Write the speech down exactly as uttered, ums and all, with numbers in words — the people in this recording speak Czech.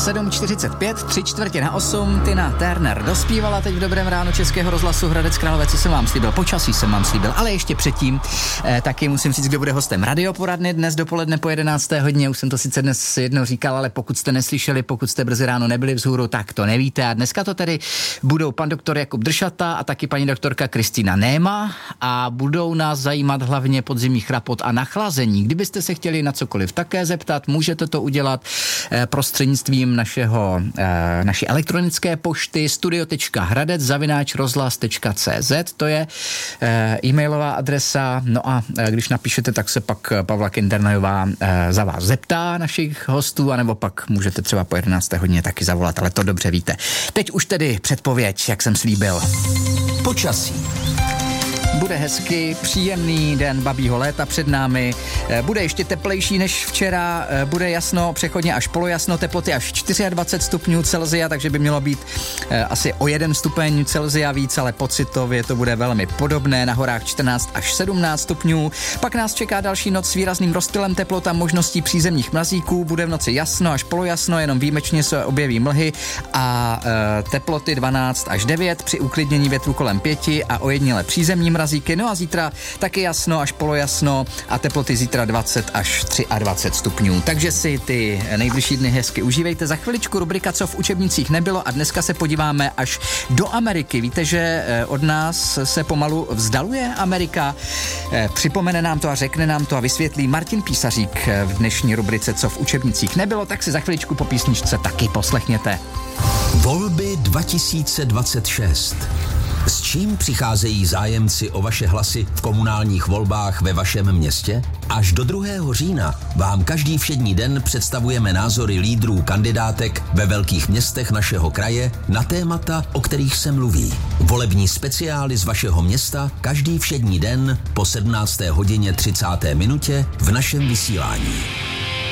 sedm čtyřicet pět, tři čtvrtě na osm, Tina Turner dospívala teď v Dobrém ránu Českého rozhlasu Hradec Králové, co jsem vám slíbil, počasí jsem vám slíbil, ale ještě předtím eh, taky musím říct, kdo bude hostem radioporadny dnes dopoledne po jedenácté hodině, už jsem to sice dnes jednou říkal, ale pokud jste neslyšeli, pokud jste brzy ráno nebyli vzhůru, tak to nevíte a dneska to tedy budou pan doktor Jakub Dršata a taky paní doktorka Kristýna Néma a budou nás zajímat hlavně podzimní chrapot a nachlazení. Kdybyste se chtěli na cokoliv také zeptat, můžete to udělat eh, prostřednictvím našeho, eh, naší elektronické pošty studio tečka hradec zavináč rozhlas tečka cé zet, to je eh, e-mailová adresa, no a eh, když napíšete, tak se pak Pavla Kindernajová eh, za vás zeptá našich hostů, anebo pak můžete třeba po jedenácté hodině taky zavolat, ale to dobře víte. Teď už tedy předpověď, jak jsem slíbil. Počasí. Bude hezky, příjemný den babího léta před námi, bude ještě teplejší než včera, bude jasno, přechodně až polojasno, teploty až dvacet čtyři stupňů Celsia, takže by mělo být asi o jeden stupeň Celsia víc, ale pocitově to bude velmi podobné, na horách čtrnáct až sedmnáct stupňů. Pak nás čeká další noc s výrazným rozptylem teplot a možností přízemních mrazíků, bude v noci jasno až polojasno, jenom výjimečně se objeví mlhy a e, teploty dvanáct až devět, při uklidnění větru kolem pěti a ojediněle přízemní mrazíky. No a zítra taky jasno až polojasno a teploty zítra dvacet až dvacet tři stupňů. Takže si ty nejbližší dny hezky užívejte. Za chviličku rubrika Co v učebnicích nebylo a dneska se podíváme až do Ameriky. Víte, že od nás se pomalu vzdaluje Amerika. Připomene nám to a řekne nám to a vysvětlí Martin Písařík v dnešní rubrice Co v učebnicích nebylo, tak si za chviličku po písničce taky poslechněte. Volby dva tisíce dvacet šest. S čím přicházejí zájemci o vaše hlasy v komunálních volbách ve vašem městě? Až do druhého října vám každý všední den představujeme názory lídrů kandidátek ve velkých městech našeho kraje na témata, o kterých se mluví. Volební speciály z vašeho města každý všední den po sedmnácté hodině třicáté minutě v našem vysílání.